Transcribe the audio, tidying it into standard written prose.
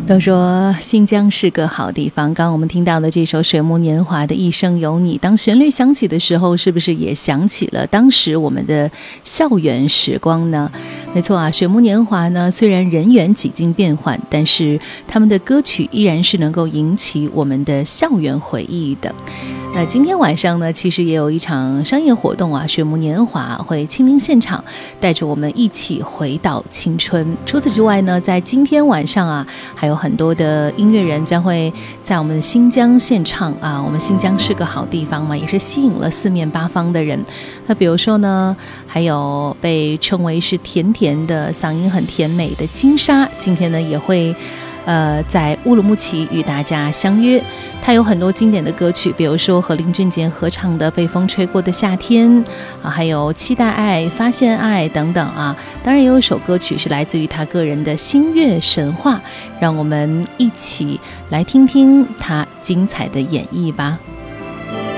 都说新疆是个好地方，刚刚我们听到的这首水木年华的一生有你，当旋律响起的时候，是不是也想起了当时我们的校园时光呢？没错啊，水木年华呢，虽然人员几经变换，但是他们的歌曲依然是能够引起我们的校园回忆的。那今天晚上呢，其实也有一场商业活动啊，水木年华会亲临现场，带着我们一起回到青春。除此之外呢，在今天晚上啊，还有很多的音乐人将会在我们的新疆献唱啊。我们新疆是个好地方嘛，也是吸引了四面八方的人。那比如说呢，还有被称为是甜甜的嗓音很甜美的金沙，今天呢也会在乌鲁木齐与大家相约。他有很多经典的歌曲，比如说和林俊杰合唱的《被风吹过的夏天》啊，还有《期待爱》《发现爱》等等啊。当然也有一首歌曲是来自于他个人的《星月神话》，让我们一起来听听他精彩的演绎吧。